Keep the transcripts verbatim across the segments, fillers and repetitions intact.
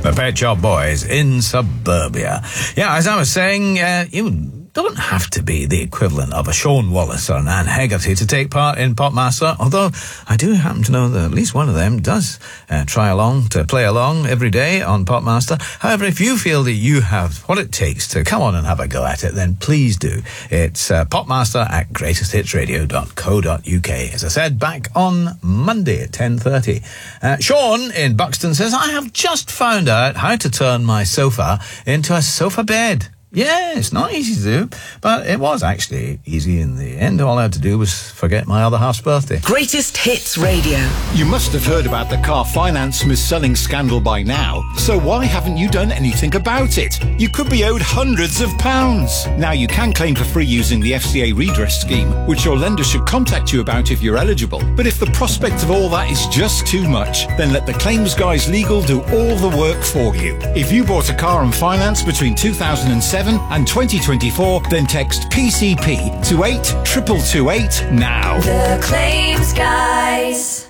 The Pet Shop Boys in Suburbia. Yeah, as I was saying, uh, you don't have to be the equivalent of a Sean Wallace or an Anne Hegarty to take part in Popmaster, although I do happen to know that at least one of them does uh, try along to play along every day on Popmaster. However, if you feel that you have what it takes to come on and have a go at it, then please do. It's uh, popmaster at greatest hits radio dot co dot uk. As I said, back on Monday at ten thirty. Uh, Sean in Buxton says, I have just found out how to turn my sofa into a sofa bed. Yeah, it's not easy to do, but it was actually easy in the end. All I had to do was forget my other half's birthday. Greatest Hits Radio. You must have heard about the car finance mis-selling scandal by now, so why haven't you done anything about it? You could be owed hundreds of pounds. Now you can claim for free using the F C A redress scheme, which your lender should contact you about if you're eligible. But if the prospect of all that is just too much, then let the Claims Guys Legal do all the work for you. If you bought a car on finance between two thousand seven and twenty twenty-four, then text P C P to eight two two two eight now. The Claims Guys.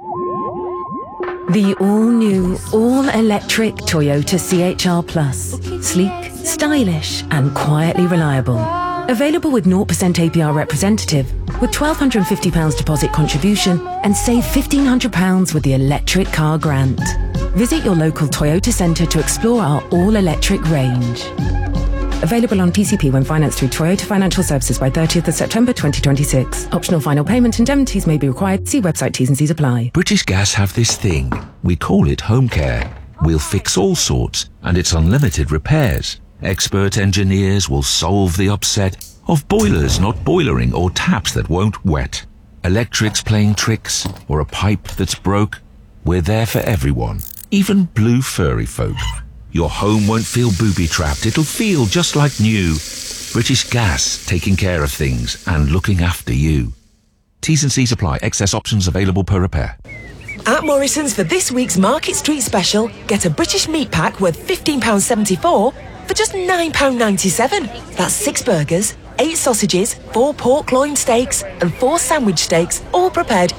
The all-new, all-electric Toyota C H R Plus. Sleek, stylish and quietly reliable. Available with zero percent A P R representative with one thousand two hundred fifty pounds deposit contribution and save fifteen hundred pounds with the electric car grant. Visit your local Toyota centre to explore our all-electric range. Available on P C P when financed through Toyota Financial Services by thirtieth of September twenty twenty-six. Optional final payment indemnities may be required. See website T's and C's apply. British Gas have this thing. We call it home care. We'll fix all sorts, and it's unlimited repairs. Expert engineers will solve the upset of boilers not boilering or taps that won't wet. Electrics playing tricks, or a pipe that's broke. We're there for everyone, even blue furry folk. Your home won't feel booby-trapped. It'll feel just like new. British Gas, taking care of things and looking after you. T's and C's apply. Excess options available per repair. At Morrison's for this week's Market Street special, get a British meat pack worth fifteen pounds seventy-four for just nine pounds ninety-seven. That's six burgers, eight sausages, four pork loin steaks and four sandwich steaks, all prepared